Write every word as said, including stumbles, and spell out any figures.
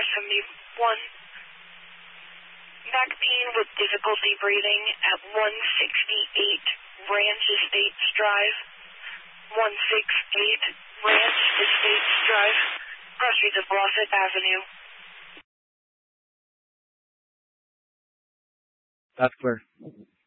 seventy-one. Back pain with difficulty breathing at one sixty-eight Ranch Estates Drive. one sixty-eight Ranch Estates Drive, cross streets of Blossom Avenue. That's clear.